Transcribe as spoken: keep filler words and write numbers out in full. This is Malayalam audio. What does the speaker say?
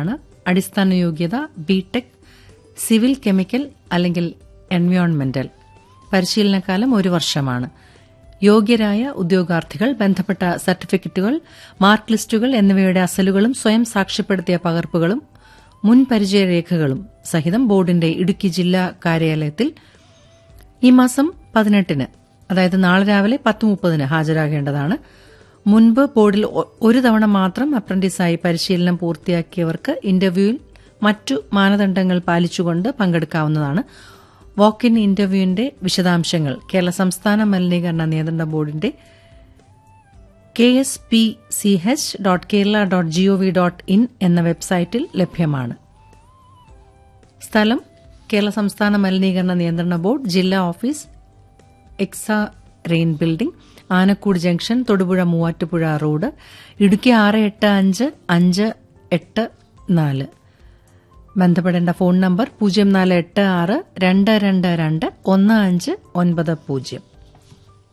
കോഴ്സുകളാണ്. അടിസ്ഥാന യോഗ്യത ബിടെക്, സിവിൽ കെമിക്കൽ അല്ലെങ്കിൽ എൻവയോൺമെന്റൽ. പരിശീലനകാലം ഒരു വർഷമാണ്. യോഗ്യരായ ഉദ്യോഗാർത്ഥികൾ ബന്ധപ്പെട്ട സർട്ടിഫിക്കറ്റുകൾ, മാർക്ക് ലിസ്റ്റുകൾ എന്നിവയുടെ അസലുകളും സ്വയം സാക്ഷ്യപ്പെടുത്തിയ പകർപ്പുകളും മുൻ പരിചയരേഖകളും സഹിതം ബോർഡിന്റെ ഇടുക്കി ജില്ലാ കാര്യാലയത്തിൽ ഈ മാസം പതിനെട്ടിന്, അതായത് നാളെ രാവിലെ പത്ത് മുപ്പതിന് ഹാജരാകേണ്ടതാണ്. മുൻപ് ബോർഡിൽ ഒരു തവണ മാത്രം അപ്രന്റീസായി പരിശീലനം പൂർത്തിയാക്കിയവർക്ക് ഇന്റർവ്യൂവിൽ മറ്റു മാനദണ്ഡങ്ങൾ പാലിച്ചുകൊണ്ട് പങ്കെടുക്കാവുന്നതാണ്. വാക്ക് ഇൻ ഇന്റർവ്യൂവിന്റെ വിശദാംശങ്ങൾ കേരള സംസ്ഥാന മലിനീകരണ നിയന്ത്രണ ബോർഡിന്റെ K S P C H dot Kerala dot G O V dot in എന്ന വെബ്സൈറ്റിൽ ലഭ്യമാണ്. സ്ഥലം കേരള സംസ്ഥാന മലിനീകരണ നിയന്ത്രണ ബോർഡ്, ജില്ലാ ഓഫീസ്, എക്സ റെയിൻ ബിൽഡിംഗ്, ആനക്കൂട് ജംഗ്ഷൻ, തൊടുപുഴ മൂവാറ്റുപുഴ റോഡ്, ഇടുക്കി ആറ് എട്ട് അഞ്ച് അഞ്ച് എട്ട് നാല്. ബന്ധപ്പെടേണ്ട ഫോൺ നമ്പർ പൂജ്യം നാല് എട്ട് ആറ് രണ്ട് രണ്ട് രണ്ട് ഒന്ന് അഞ്ച് ഒൻപത് പൂജ്യം.